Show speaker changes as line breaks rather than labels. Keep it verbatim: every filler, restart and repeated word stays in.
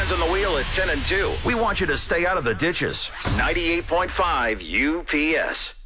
hands on the wheel at ten and two. We want you to stay out of the ditches. ninety-eight point five U P S.